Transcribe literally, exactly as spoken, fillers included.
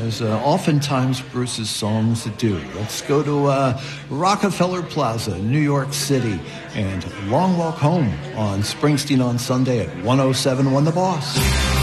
as uh, oftentimes Bruce's songs do. Let's go to uh, Rockefeller Plaza, New York City, and Long Walk Home on Springsteen on Sunday at one oh seven point one The Boss.